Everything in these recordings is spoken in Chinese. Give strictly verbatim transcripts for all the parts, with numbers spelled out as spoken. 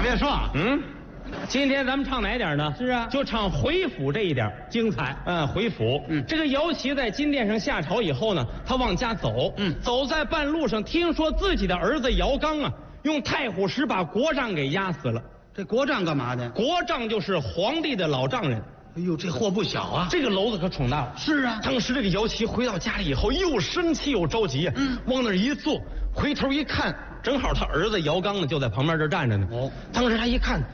别说， 嗯，今天咱们唱哪点呢？ 是啊就唱回府这一点， 精彩。 嗯，回府。 嗯这个姚琦在金殿上下朝以后呢，他往家走。 嗯走在半路上，听说自己的儿子姚刚啊，用太虎石把国丈给压死了。 这国丈干嘛的？ 国丈就是皇帝的老丈人， 哎呦，这货不小啊！ 这个篓子可宠大了。 是啊， 当时这个姚琦回到家里以后，又生气又着急， 嗯往那儿一坐，回头一看，正好他儿子姚刚呢就在旁边这站着呢。 哦， 当时他一看，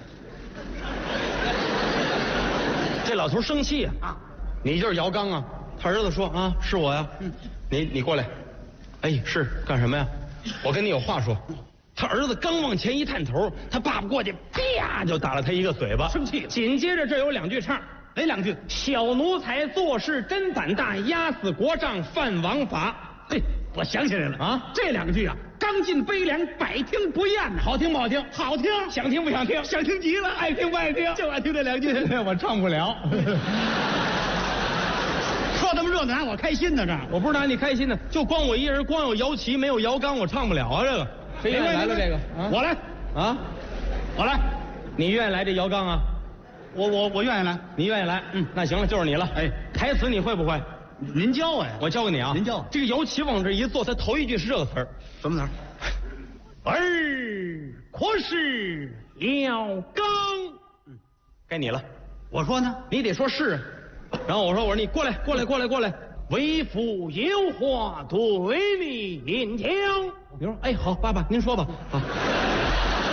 这老头生气啊！你就是姚刚啊？他儿子说啊，是我呀。 嗯， 你你过来。哎，是干什么呀？我跟你有话说。他儿子刚往前一探头，他爸爸过去，啪就打了他一个嘴巴， 生气了紧接着这有两句唱。 哪两句？ 小奴才做事真胆大，压死国丈犯王法。 嘿，我想起来了啊这两句啊，刚劲悲凉，百听不厌呐。 好听不好听？ 好听， 想听不想听？ 想听极了。 爱听不爱听？ 就爱听这两句。 我唱不了。 说这么热闹，让我开心呢。这我不是拿你开心的，就光我一人，光有姚琦没有姚刚，我唱不了啊。这个谁愿意来了？这个啊我来， 啊， 我来， 你愿意来这姚刚啊？ 我我我愿意来。 你愿意来？嗯，那行了，就是你了。 哎， 台词你会不会？ 您教我呀？ 我教给你啊。 您教。 这个姚琦往这一坐，他头一句是这个词儿。 什么词儿？ 儿可是姚刚。嗯，该你了。 我说呢？ 你得说是。然后我说我说你过来过来过来过来。为父有话对你讲。你说哎好，爸爸您说吧。啊。